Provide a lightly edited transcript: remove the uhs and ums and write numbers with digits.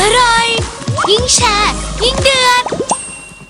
อร่อยยิ่งแชร์ยิ่งเดือด